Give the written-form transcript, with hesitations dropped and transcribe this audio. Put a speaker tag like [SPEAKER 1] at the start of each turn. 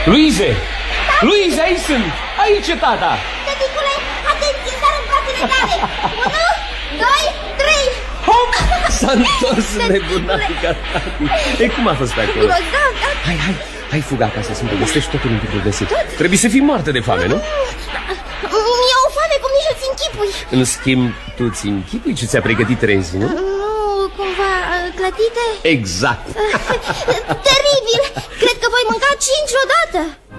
[SPEAKER 1] Luize! Luize, aici sunt! Aici e tata!
[SPEAKER 2] Tăticule, atenție, sar în brațele tale! 1, 2, 3!
[SPEAKER 1] Hop! S-a întors nebunatica, tati. E, cum a fost pe acolo?
[SPEAKER 2] Grozav, da?
[SPEAKER 1] Hai, fugă acasă să-mi povestești totul în timpul găsit. Trebuie să fii moartă de foame, nu?
[SPEAKER 2] Mi-e o foame cum nici nu-ți închipui.
[SPEAKER 1] În schimb, tu ți închipui ce ți-a pregătit Rezi, nu?
[SPEAKER 2] Nu, cumva, clătite?
[SPEAKER 1] Exact.
[SPEAKER 2] Teribil! Cred că voi mânca 5 odată.